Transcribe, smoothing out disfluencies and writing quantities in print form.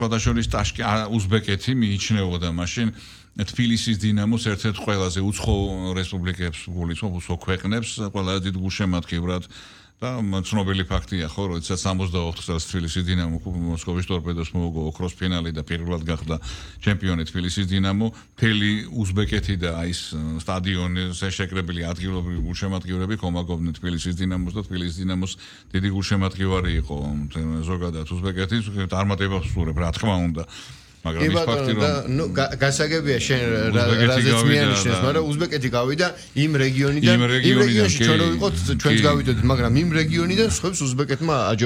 შორის უზბეკეთი მიიჩნეოდა მაშინ თბილისის დინამოს ერთ-ერთ ყველაზე უცხო რესპუბლიკებს გულისხმობს, უცხო ქვეყნებს, ყველაზე დიდ გულშემატკივრად და ცნობილი ფაქტია, ხო, როდესაც 64 წელს თბილისის დინამო მოსკოვის ტორპედოს მოუგო ოქროს ფინალი და პირველად გახდა ჩემპიონი თბილისის დინამო, მთელი უზბეკეთი და ის სტადიონზე შეკრებილი ადგილობრივი გულშემატკივრები ხომაგობდნენ თბილისის დინამოს და თბილისის დინამოს დიდი გულშემატკივარი იყო ზოგადად უზბეკეთის წარმატებას ვსურებ, რა თქმა უნდა. მაგრამ ის ფაქტი რომ გასაგებია შენ რაზეც მიანიშნეს, მაგრამ უზბეკეთი გავიდა იმ რეგიონიდან, იმ რეგიონში ჩვენ რო ვიყოთ ჩვენც გავიდოდით, მაგრამ იმ რეგიონიდან სხვებს უზბეკეთმა